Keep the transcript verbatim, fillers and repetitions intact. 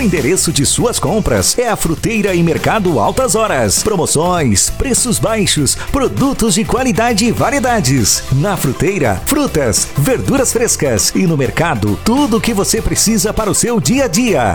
endereço de suas compras é a Fruteira e Mercado Altas Horas. Promoções, preços baixos, produtos de qualidade e variedades. Na Fruteira, frutas, verduras frescas e no mercado, tudo o que você precisa para o seu dia a dia.